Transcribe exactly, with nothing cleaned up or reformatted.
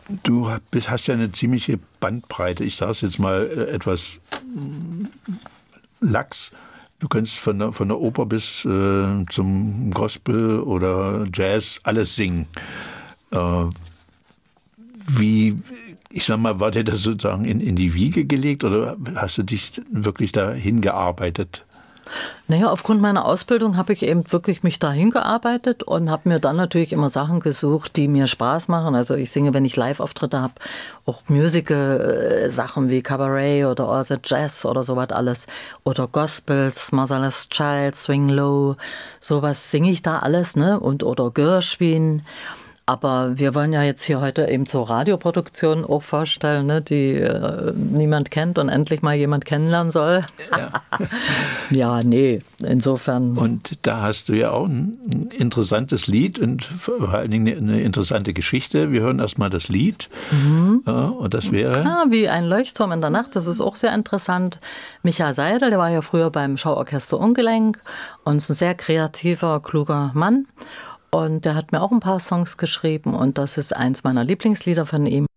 Du bist, hast ja eine ziemliche Bandbreite. Ich sage es jetzt mal etwas lax. Du kannst von der, von der Oper bis äh, zum Gospel oder Jazz alles singen. Äh, wie, ich sag mal, war dir das sozusagen in, in die Wiege gelegt oder hast du dich wirklich dahin gearbeitet? Naja, aufgrund meiner Ausbildung habe ich eben wirklich mich dahin gearbeitet und habe mir dann natürlich immer Sachen gesucht, die mir Spaß machen. Also ich singe, wenn ich Live-Auftritte habe, auch Musical-Sachen wie Cabaret oder All the Jazz oder sowas alles. Oder Gospels, Motherless Child, Swing Low, sowas singe ich da alles, ne? Und oder Gershwin. Aber wir wollen ja jetzt hier heute eben zur Radioproduktion auch vorstellen, ne, die äh, niemand kennt und endlich mal jemand kennenlernen soll. Ja. Ja, nee, insofern. Und da hast du ja auch ein interessantes Lied und vor allen Dingen eine interessante Geschichte. Wir hören erstmal das Lied. Mhm. Ja, und das wäre? Ah, wie ein Leuchtturm in der Nacht, das ist auch sehr interessant. Michael Seidel, der war ja früher beim Schauorchester Ungelenk und ist ein sehr kreativer, kluger Mann. Und der hat mir auch ein paar Songs geschrieben und das ist eins meiner Lieblingslieder von ihm.